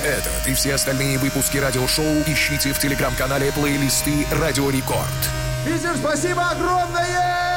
Этот и все остальные выпуски радиошоу ищите в телеграм-канале плейлисты «Радио Рекорд». Питер, спасибо огромное!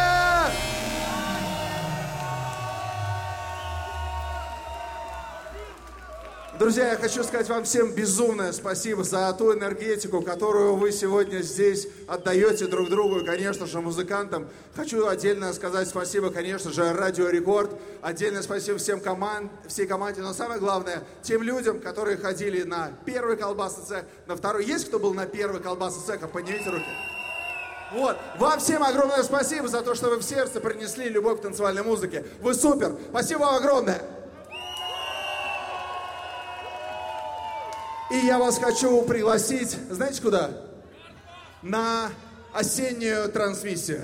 Друзья, я хочу сказать вам всем безумное спасибо за ту энергетику, которую вы сегодня здесь отдаете друг другу и, конечно же, музыкантам. Хочу отдельно сказать спасибо, конечно же, Радио Рекорд. Отдельное спасибо всей команде, но самое главное, тем людям, которые ходили на первый колбасный цех, на второй. Есть кто был на первый колбасный цех? Поднимите руки. Вот. Вам всем огромное спасибо за то, что вы в сердце принесли любовь к танцевальной музыке. Вы супер. Спасибо вам огромное. И я вас хочу пригласить, знаете куда? На осеннюю трансмиссию.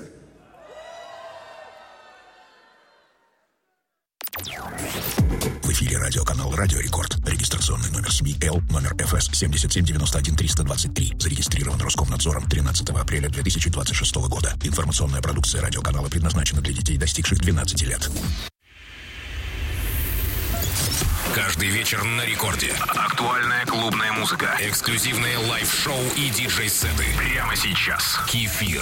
В эфире радиоканал «Радио Рекорд». Регистрационный номер СМИ Л, номер ФС 7791-323. Зарегистрирован Роскомнадзором 13 апреля 2026 года. Информационная продукция радиоканала предназначена для детей, достигших 12 лет. Каждый вечер на рекорде. Актуальная клубная музыка, эксклюзивные лайв-шоу и диджей-сеты. Прямо сейчас. Кефир.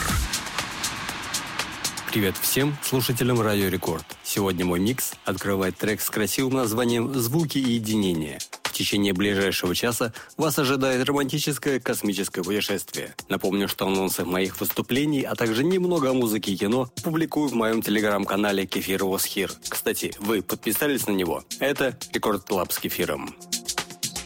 Привет всем слушателям Радио Рекорд. Сегодня мой микс открывает трек с красивым названием «Звуки и единение». В течение ближайшего часа вас ожидает романтическое космическое путешествие. Напомню, что анонсы моих выступлений, а также немного о музыке и кино публикую в моем телеграм-канале «Кефир Was Here». Кстати, вы подписались на него? Это Рекорд Клаб с Кефиром.